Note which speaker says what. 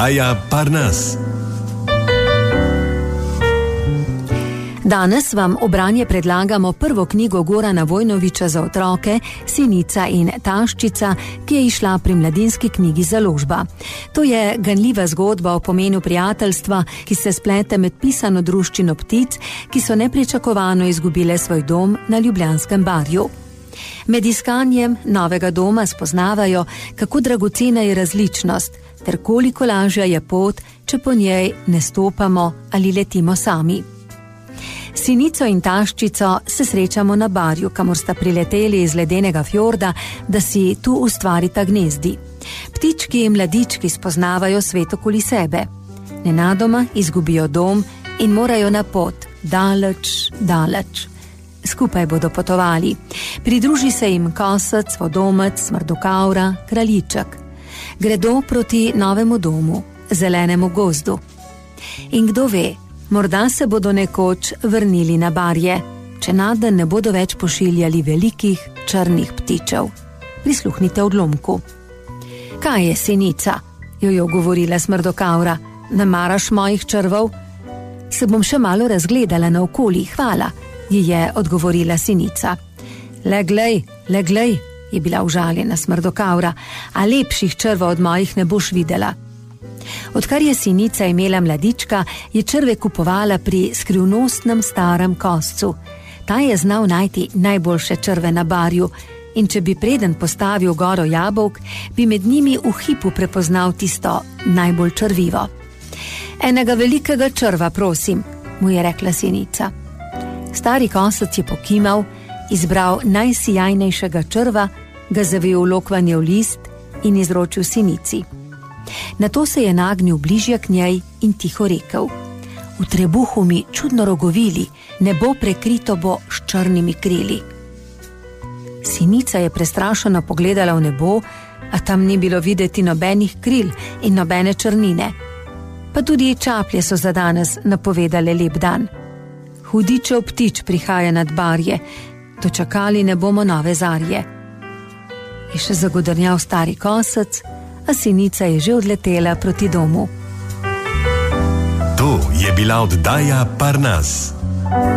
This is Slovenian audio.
Speaker 1: Oddaja Parnas.
Speaker 2: Danes vam v branje predlagamo prvo knjigo Gorana Vojnovića za otroke, Sinica in taščica, ki je izšla pri Mladinski knjigi Založba. To je ganljiva zgodba o pomenu prijateljstva, ki se splete med pisano druščino ptic, ki so nepričakovano izgubile svoj dom na Ljubljanskem barju. Med iskanjem novega doma spoznavajo, kako dragocena je različnost, ter koliko lažja je pot, če po njej ne stopamo ali letimo sami. Sinico in taščico se srečamo na barju, kamor sta prileteli iz ledenega fjorda, da si tu ustvarita gnezdi. Ptički in mladički spoznavajo svet okoli sebe. Nenadoma izgubijo dom in morajo na pot, daleč, daleč. Skupaj bodo potovali. Pridruži se jim kosec, vodomec, smrdokavra, kraljiček. Gredo proti novemu domu, zelenemu gozdu. In kdo ve, morda se bodo nekoč vrnili na barje, če naden ne bodo več pošiljali velikih črnih ptičev. Prisluhnite odlomku. Kaj je, Sinica? Jo govorila smrdokavra. Ne maraš mojih črvov? Se bom še malo razgledala naokoli, hvala, ji je odgovorila Sinica. Le glej, je bila užaljena smrdokavra, a lepših črvov od mojih ne boš videla. Odkar je Sinica imela mladička, je črve kupovala pri skrivnostnem starem koscu. Ta je znal najti najboljše črve na barju in če bi preden postavil goro jabolk, bi med njimi v hipu prepoznal tisto najbolj črvivo. Enega velikega črva, prosim, mu je rekla Sinica. Stari kosec je pokimal, izbral najsijajnejšega črva, ga zavil v lokvanjev list in izročil Sinici. Nato se je nagnil bližje k njej in tiho rekel: v trebuhu mi čudno rogovili, nebo prekrito bo s črnimi krili. Sinica je prestrašeno pogledala v nebo, a tam ni bilo videti nobenih kril in nobene črnine. Pa tudi čaplje so za danes napovedale lep dan. Hudičev ptič prihaja nad barje, dočakali ne bomo nove zarje. Je še zagodrnjal stari kosec, a Sinica je že odletela proti domu.
Speaker 1: To je bila oddaja Parnas.